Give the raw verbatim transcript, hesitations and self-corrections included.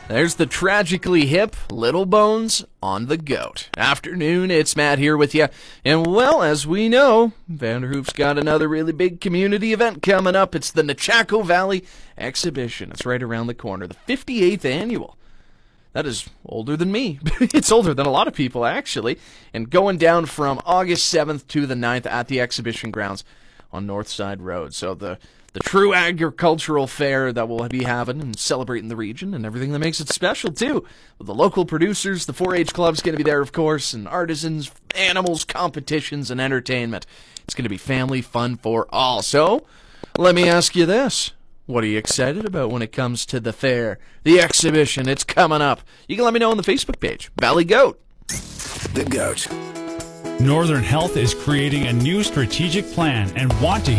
There's the tragically hip Little Bones on the Goat. Afternoon, it's Matt here with you. And, well, as we know, Vanderhoof's got another really big community event coming up. It's the Nechako Valley Exhibition. It's right around the corner, the fifty-eighth annual. That is older than me. It's older than a lot of people, actually. And going down from August seventh to the ninth at the exhibition grounds on Northside Road. So the the true agricultural fair that we'll be having and celebrating the region and everything that makes it special, too. With the local producers, the four H club's going to be there, of course, and artisans, animals, competitions, and entertainment. It's going to be family fun for all. So, let me ask you this. What are you excited about when it comes to the fair, the exhibition? It's coming up. You can let me know on the Facebook page, Valley Goat. The Goat. Northern Health is creating a new strategic plan and want to